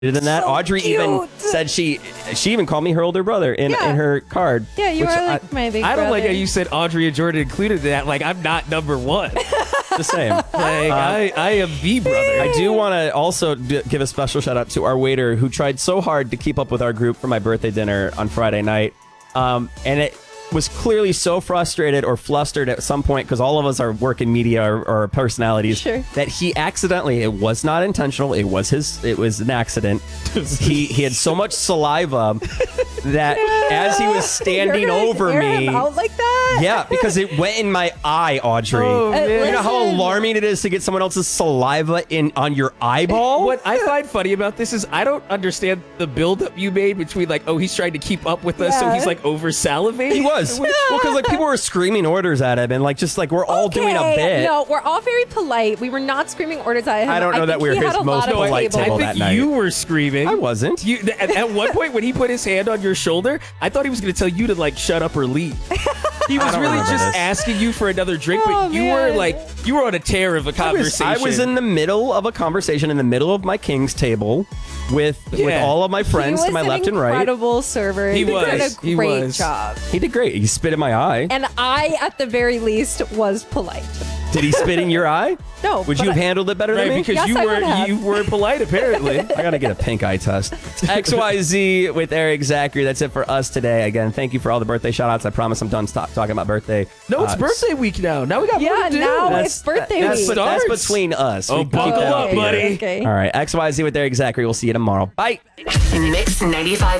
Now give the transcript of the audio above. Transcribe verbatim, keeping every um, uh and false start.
than that. So Audrey cute. even said she she even called me her older brother in, Yeah. in her card. Yeah, you which are I- like my big I don't brother. like how you said Audrey and Jordan included that. Like, I'm not number one. the same. Like, I, I am the brother. I do want to also d- give a special shout out to our waiter who tried so hard to keep up with our group for my birthday dinner on Friday night. Um, and it was clearly so frustrated or flustered at some point because all of us are working media or, or personalities Sure. that he accidentally, it was not intentional, it was his, it was an accident. he he had so much saliva that as he was standing You're gonna over air me, him out like that? yeah, because it went in my eye, Audrey. Oh, Uh, man. You know how listen. alarming it is to get someone else's saliva in on your eyeball? What I find funny about this is I don't understand the buildup you made between like, oh, he's trying to keep up with us, so Yeah. he's like over salivating. He was. Well, because like people were screaming orders at him, and like just like we're all doing a Okay, bit. No, we're all very polite. We were not screaming orders at him. I don't know that think we were he his had a most lot of polite tables. I table think that night. you were screaming. I wasn't. You, at, at one point, when he put his hand on your shoulder, I thought he was going to tell you to like shut up or leave. He was don't really remember just this. asking you for another drink, Oh, but you were man. like you were on a tear of a I was, conversation. I was in the middle of a conversation in the middle of my king's table with with Yeah. all of my He friends was to my an left and right. incredible server. He did was. a He great was. job. He did great. He spit in my eye. And I, at the very least, was polite. Did he spit in your eye? No. Would but you have I- handled it better right than me? because Yes, you I were would have. you were polite apparently. I gotta get a pink eye test. X Y Z with Eric Zachary. That's it for us today. Again, thank you for all the birthday shout outs. I promise I'm done stop talking about birthday. No, it's Uh, birthday week now. Now we got more Yeah, to do. now That's, it's birthday that's, week. that's Starts. between us. Oh, We keep buckle that up, here. buddy. Okay. All right, X Y Z with Eric Zachary. We'll see you tomorrow. Bye. Mix ninety-five